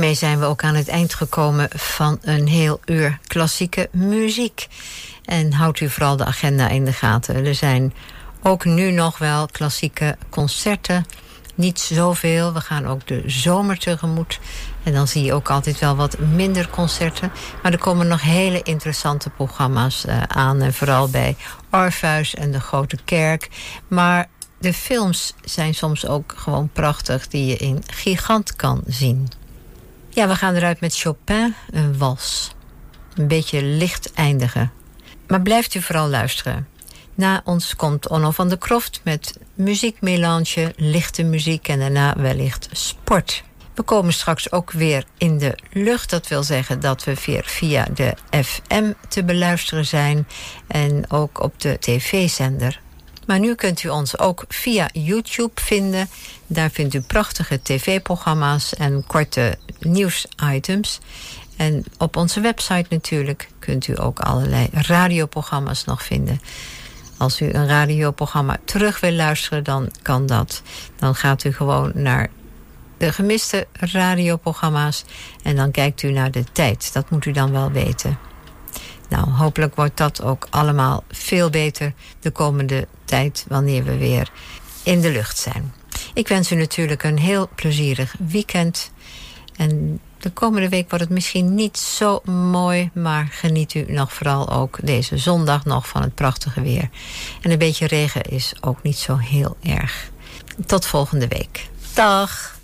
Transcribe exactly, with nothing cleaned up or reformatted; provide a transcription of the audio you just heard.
daarmee zijn we ook aan het eind gekomen van een heel uur klassieke muziek. En houdt u vooral de agenda in de gaten. Er zijn ook nu nog wel klassieke concerten. Niet zoveel. We gaan ook de zomer tegemoet. En dan zie je ook altijd wel wat minder concerten. Maar er komen nog hele interessante programma's uh, aan. En vooral bij Orpheus en de Grote Kerk. Maar de films zijn soms ook gewoon prachtig, die je in Gigant kan zien. Ja, we gaan eruit met Chopin, een wals. Een beetje licht eindigen. Maar blijft u vooral luisteren. Na ons komt Onno van der Kroft met muziekmelange, lichte muziek en daarna wellicht sport. We komen straks ook weer in de lucht. Dat wil zeggen dat we weer via de F M te beluisteren zijn en ook op de tv-zender. Maar nu kunt u ons ook via YouTube vinden. Daar vindt u prachtige tv-programma's en korte nieuwsitems. En op onze website natuurlijk kunt u ook allerlei radioprogramma's nog vinden. Als u een radioprogramma terug wil luisteren, dan kan dat. Dan gaat u gewoon naar de gemiste radioprogramma's en dan kijkt u naar de tijd. Dat moet u dan wel weten. Nou, hopelijk wordt dat ook allemaal veel beter de komende tijd, wanneer we weer in de lucht zijn. Ik wens u natuurlijk een heel plezierig weekend. En de komende week wordt het misschien niet zo mooi, maar geniet u nog vooral ook deze zondag nog van het prachtige weer. En een beetje regen is ook niet zo heel erg. Tot volgende week. Dag!